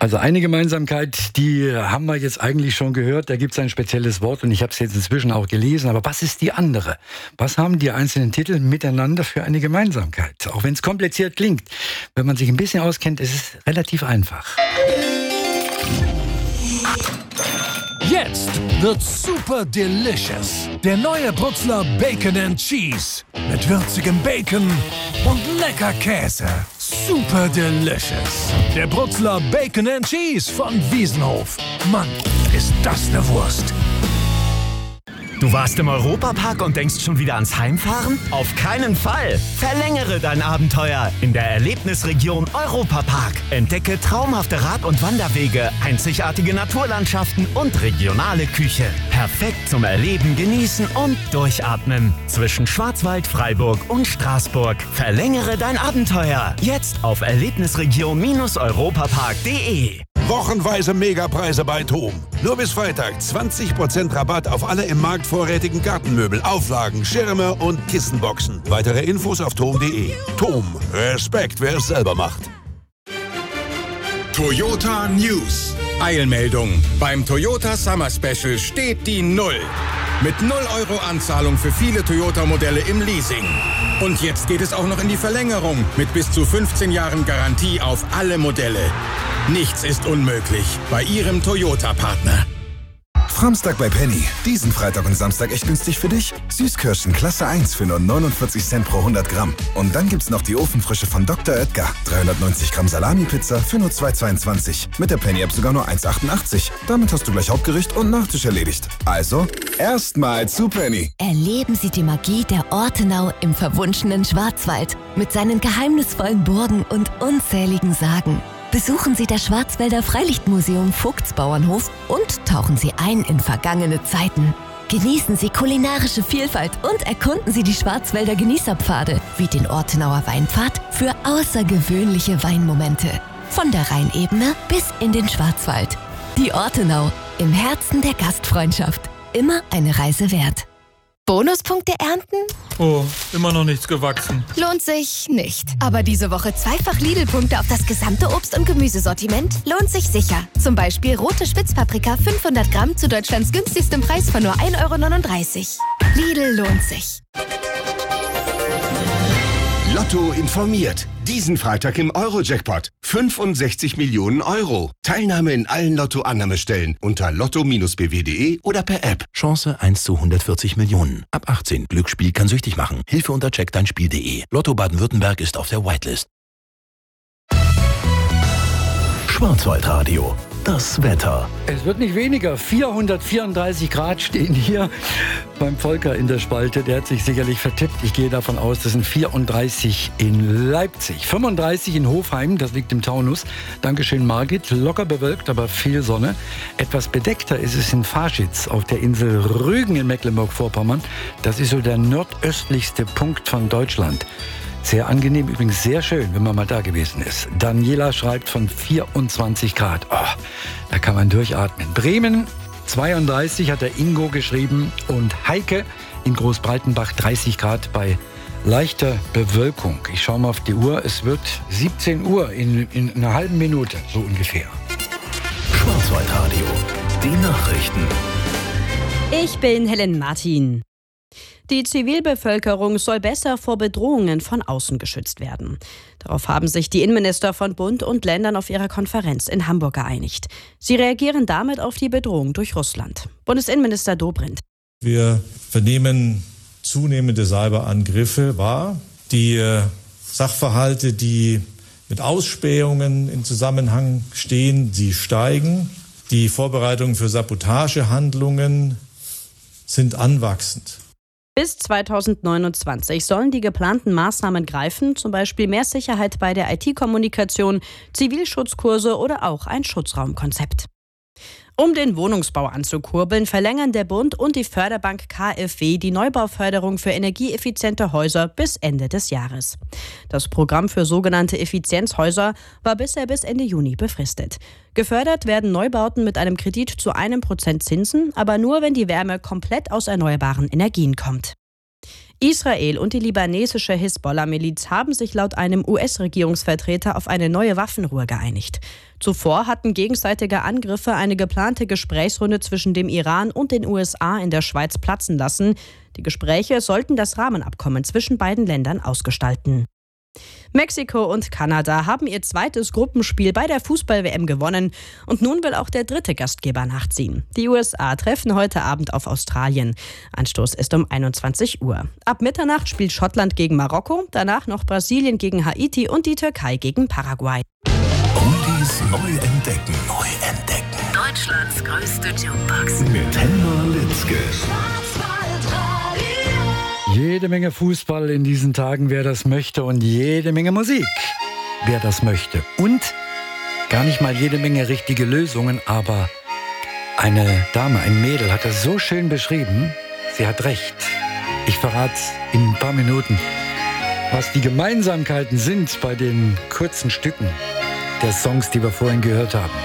Also eine Gemeinsamkeit, die haben wir jetzt eigentlich schon gehört. Da gibt es ein spezielles Wort und ich habe es jetzt inzwischen auch gelesen. Aber was ist die andere? Was haben die einzelnen Titel miteinander für eine Gemeinsamkeit? Auch wenn es kompliziert klingt. Wenn man sich ein bisschen auskennt, ist es relativ einfach. Jetzt wird's super delicious. Der neue Brutzler Bacon and Cheese. Mit würzigem Bacon und lecker Käse. Super delicious. Der Brutzler Bacon and Cheese von Wiesenhof. Mann, ist das eine Wurst. Du warst im Europapark und denkst schon wieder ans Heimfahren? Auf keinen Fall! Verlängere dein Abenteuer in der Erlebnisregion Europapark. Entdecke traumhafte Rad- und Wanderwege, einzigartige Naturlandschaften und regionale Küche. Perfekt zum Erleben, Genießen und Durchatmen. Zwischen Schwarzwald, Freiburg und Straßburg. Verlängere dein Abenteuer. Jetzt auf erlebnisregion-europapark.de. Wochenweise Megapreise bei TOM. Nur bis Freitag 20% Rabatt auf alle im Markt vorrätigen Gartenmöbel, Auflagen, Schirme und Kissenboxen. Weitere Infos auf tom.de. TOM. Respekt, wer es selber macht. Toyota News. Eilmeldung. Beim Toyota Summer Special steht die Null. Mit 0 € Anzahlung für viele Toyota-Modelle im Leasing. Und jetzt geht es auch noch in die Verlängerung mit bis zu 15 Jahren Garantie auf alle Modelle. Nichts ist unmöglich bei Ihrem Toyota-Partner. Samstag bei Penny. Diesen Freitag und Samstag echt günstig für dich. Süßkirschen Klasse 1 für nur 49 Cent pro 100 Gramm. Und dann gibt's noch die Ofenfrische von Dr. Oetker. 390 Gramm Salami-Pizza für nur 2,22. Mit der Penny-App sogar nur 1,88. Damit hast du gleich Hauptgericht und Nachtisch erledigt. Also, erstmal zu Penny. Erleben Sie die Magie der Ortenau im verwunschenen Schwarzwald. Mit seinen geheimnisvollen Burgen und unzähligen Sagen. Besuchen Sie das Schwarzwälder Freilichtmuseum Vogtsbauernhof und tauchen Sie ein in vergangene Zeiten. Genießen Sie kulinarische Vielfalt und erkunden Sie die Schwarzwälder Genießerpfade, wie den Ortenauer Weinpfad für außergewöhnliche Weinmomente. Von der Rheinebene bis in den Schwarzwald. Die Ortenau, im Herzen der Gastfreundschaft. Immer eine Reise wert. Bonuspunkte ernten? Oh, immer noch nichts gewachsen. Lohnt sich nicht. Aber diese Woche zweifach Lidl-Punkte auf das gesamte Obst- und Gemüsesortiment lohnt sich sicher. Zum Beispiel rote Spitzpaprika 500 Gramm zu Deutschlands günstigstem Preis von nur 1,39 €. Lidl lohnt sich. Lotto informiert. Diesen Freitag im Euro-Jackpot. 65 Millionen €. Teilnahme in allen Lotto-Annahmestellen unter lotto-bw.de oder per App. Chance 1 zu 140 Millionen. Ab 18. Glücksspiel kann süchtig machen. Hilfe unter checkdeinspiel.de. Lotto Baden-Württemberg ist auf der Whitelist. Schwarzwaldradio. Das Wetter. Es wird nicht weniger. 434 Grad stehen hier beim Volker in der Spalte. Der hat sich sicherlich vertippt. Ich gehe davon aus, das sind 34 in Leipzig. 35 in Hofheim, das liegt im Taunus. Dankeschön, Margit. Locker bewölkt, aber viel Sonne. Etwas bedeckter ist es in Faschitz auf der Insel Rügen in Mecklenburg-Vorpommern. Das ist so der nordöstlichste Punkt von Deutschland. Sehr angenehm, übrigens sehr schön, wenn man mal da gewesen ist. Daniela schreibt von 24 Grad. Oh, da kann man durchatmen. Bremen 32 hat der Ingo geschrieben und Heike in Großbreitenbach 30 Grad bei leichter Bewölkung. Ich schaue mal auf die Uhr. Es wird 17 Uhr in einer halben Minute, so ungefähr. Schwarzwaldradio. Die Nachrichten. Ich bin Helen Martin. Die Zivilbevölkerung soll besser vor Bedrohungen von außen geschützt werden. Darauf haben sich die Innenminister von Bund und Ländern auf ihrer Konferenz in Hamburg geeinigt. Sie reagieren damit auf die Bedrohung durch Russland. Bundesinnenminister Dobrindt. Wir vernehmen zunehmende Cyberangriffe wahr. Die Sachverhalte, die mit Ausspähungen in Zusammenhang stehen, sie steigen. Die Vorbereitungen für Sabotagehandlungen sind anwachsend. Bis 2029 sollen die geplanten Maßnahmen greifen, zum Beispiel mehr Sicherheit bei der IT-Kommunikation, Zivilschutzkurse oder auch ein Schutzraumkonzept. Um den Wohnungsbau anzukurbeln, verlängern der Bund und die Förderbank KfW die Neubauförderung für energieeffiziente Häuser bis Ende des Jahres. Das Programm für sogenannte Effizienzhäuser war bisher bis Ende Juni befristet. Gefördert werden Neubauten mit einem Kredit zu 1% Zinsen, aber nur, wenn die Wärme komplett aus erneuerbaren Energien kommt. Israel und die libanesische Hisbollah-Miliz haben sich laut einem US-Regierungsvertreter auf eine neue Waffenruhe geeinigt. Zuvor hatten gegenseitige Angriffe eine geplante Gesprächsrunde zwischen dem Iran und den USA in der Schweiz platzen lassen. Die Gespräche sollten das Rahmenabkommen zwischen beiden Ländern ausgestalten. Mexiko und Kanada haben ihr zweites Gruppenspiel bei der Fußball-WM gewonnen und nun will auch der dritte Gastgeber nachziehen. Die USA treffen heute Abend auf Australien. Anstoß ist um 21 Uhr. Ab Mitternacht spielt Schottland gegen Marokko, danach noch Brasilien gegen Haiti und die Türkei gegen Paraguay. Oldies neu entdecken. Deutschlands größte Jukebox. Mit Helma Litzke. Jede Menge Fußball in diesen Tagen, wer das möchte, und jede Menge Musik, wer das möchte. Und gar nicht mal jede Menge richtige Lösungen, aber eine Dame, ein Mädel hat das so schön beschrieben. Sie hat recht. Ich verrate in ein paar Minuten, was die Gemeinsamkeiten sind bei den kurzen Stücken der Songs, die wir vorhin gehört haben.